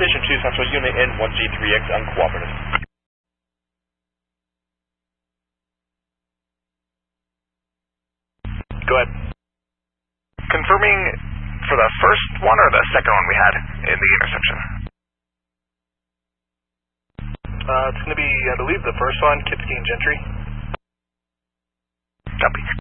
Station 2 Central Unit in 1G3X uncooperative. Go ahead. Confirming for the first one or the second one we had in the intersection? It's going to be, I believe, the first one, Kipsky and Gentry. Copy.